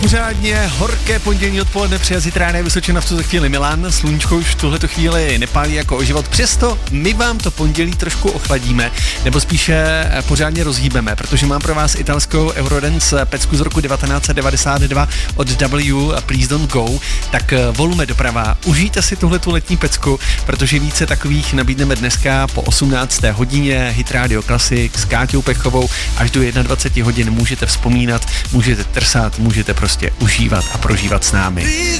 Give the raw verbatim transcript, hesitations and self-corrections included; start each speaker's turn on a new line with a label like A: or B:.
A: Pořádně horké pondělní odpoledne při Zitráne Vysočina v tuto chvíli Milan. Sluníčko už v tuhleto chvíli nepálí jako o život. Přesto my vám to pondělí trošku ochladíme, nebo spíše pořádně rozhýbeme, protože mám pro vás italskou Eurodance pecku z roku devatenáct set devadesát dva od W Please Don't Go. Tak volume doprava, užijte si tuhletu letní pecku, protože více takových nabídneme dneska po osmnácté hodině. Hit Radio Classic s Káťou Pechovou až do dvacet jedna hodin můžete vzpomínat, můžete trsat, můžete prostě užívat a prožívat s námi.